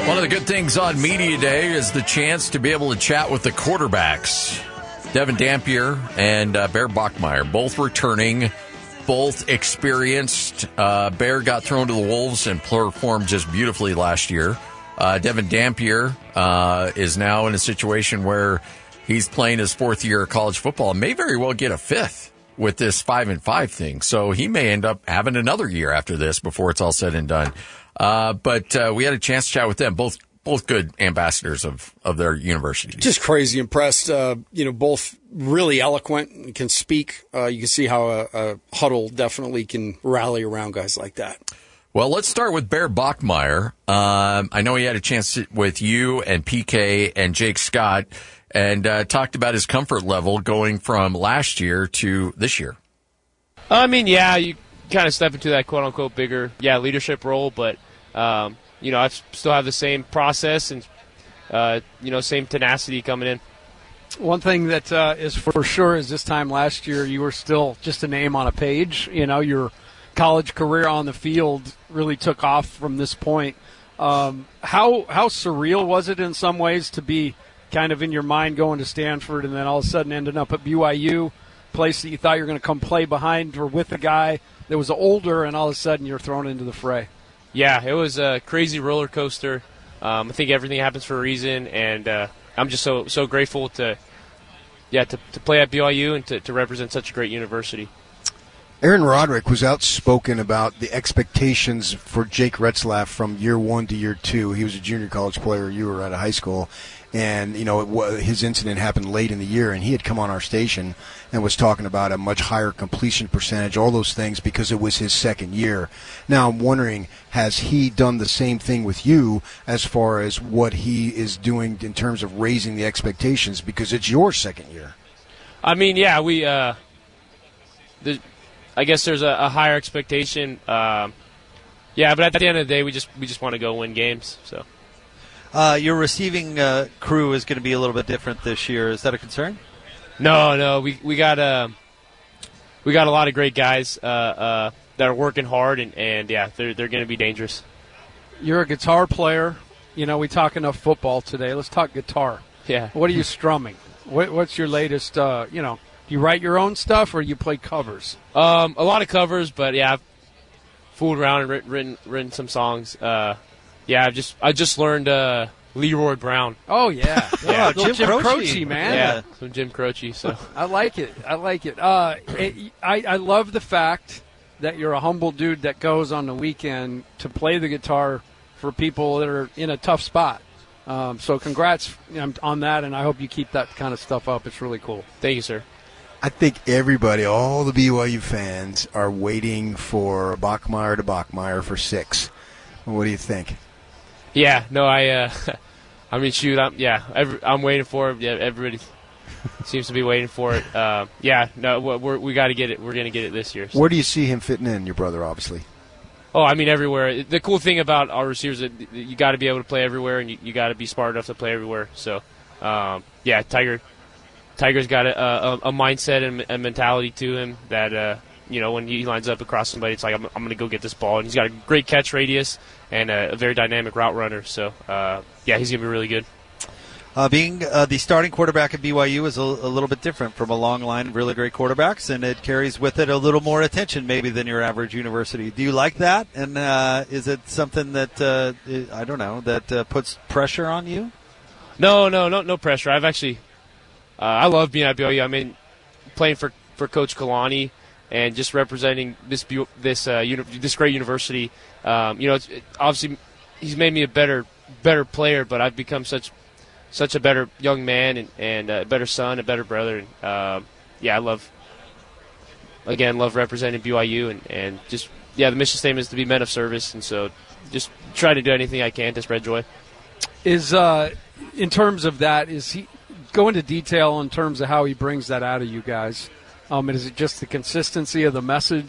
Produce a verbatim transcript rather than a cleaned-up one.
One of the good things on Media Day is the chance to be able to chat with the quarterbacks. Devin Dampier and uh, Bear Bachmeier, both returning, both experienced. Uh, Bear got thrown to the Wolves and performed just beautifully last year. Uh, Devin Dampier uh, is now in a situation where he's playing his fourth year of college football and may very well get a fifth with this five and five thing. So he may end up having another year after this before it's all said and done. Uh, but uh, we had a chance to chat with them, both both good ambassadors of, of their universities. Just crazy impressed. Uh, you know, both really eloquent and can speak. Uh, you can see how a, a huddle definitely can rally around guys like that. Well, let's start with Bear Bachmeier. Um, I know he had a chance to, with you and P K and Jake Scott and uh, talked about his comfort level going from last year to this year. I mean, yeah, you kind of step into that quote-unquote bigger, yeah, leadership role, but Um, you know, I still have the same process and, uh, you know, same tenacity coming in. One thing that uh, is for sure is this time last year you were still just a name on a page. You know, your college career on the field really took off from this point. Um, how how surreal was it in some ways to be kind of in your mind going to Stanford and then all of a sudden ending up at B Y U, place that you thought you were going to come play behind or with a guy that was older, and all of a sudden you're thrown into the fray? Yeah, it was a crazy roller coaster. Um, I think everything happens for a reason, and uh, I'm just so so grateful to, yeah, to, to play at B Y U and to, to represent such a great university. Aaron Roderick was outspoken about the expectations for Jake Retzlaff from year one to year two. He was a junior college player. You were out of high school. And, you know, it, his incident happened late in the year, and he had come on our station and was talking about a much higher completion percentage, all those things, because it was his second year. Now I'm wondering, has he done the same thing with you as far as what he is doing in terms of raising the expectations, because it's your second year? I mean, yeah, we uh, the, I guess there's a, a higher expectation. Uh, yeah, but at the end of the day, we just we just want to go win games, so. Uh, your receiving uh, crew is going to be a little bit different this year. Is that a concern? No, no. We we got uh, we got a lot of great guys uh, uh, that are working hard, and, and yeah, they're they're going to be dangerous. You're a guitar player. You know, we talk enough football today. Let's talk guitar. Yeah. What are you strumming? What, what's your latest? Uh, you know, do you write your own stuff or you play covers? Um, a lot of covers, but yeah, I've fooled around and written written, written some songs. Uh, Yeah, I've just I just learned uh, Leroy Brown. Oh yeah, yeah. Oh, Jim, Jim Croce, Croce, man. Yeah, some Jim Croce. So I like it. I like it. Uh, it I, I love the fact that you're a humble dude that goes on the weekend to play the guitar for people that are in a tough spot. Um, so congrats on that, and I hope you keep that kind of stuff up. It's really cool. Thank you, sir. I think everybody, all the B Y U fans, are waiting for Bachmeier to Bachmeier for six. What do you think? Yeah, no, I, uh, I mean, shoot, I'm, yeah, every, I'm waiting for it. Yeah, everybody seems to be waiting for it. Uh, yeah, no, we're, we got to get it. We're going to get it this year. So. Where do you see him fitting in? Your brother, obviously. Oh, I mean, everywhere. The cool thing about our receivers is that you got to be able to play everywhere, and you, you got to be smart enough to play everywhere. So, um, yeah, Tiger, Tiger's got a, a, a mindset and a mentality to him that. Uh, You know, when he lines up across somebody, it's like, I'm, I'm going to go get this ball. And he's got a great catch radius and a, a very dynamic route runner. So, uh, yeah, he's going to be really good. Uh, being uh, the starting quarterback at B Y U is a, a little bit different from a long line of really great quarterbacks, and it carries with it a little more attention maybe than your average university. Do you like that? And uh, is it something that, uh, I don't know, that uh, puts pressure on you? No, no, no, no pressure. I've actually, uh, I love being at B Y U. I mean, playing for, for Coach Kalani. And just representing this this uh, uni- this great university, um, you know, it's, it, obviously he's made me a better better player, but I've become such such a better young man and, and a better son, a better brother. And um, yeah, I love again love representing B Y U and, and just yeah, the mission statement is to be men of service, and so just try to do anything I can to spread joy. Is uh, in terms of that, is he go into detail in terms of how he brings that out of you guys? Um, and is it just the consistency of the message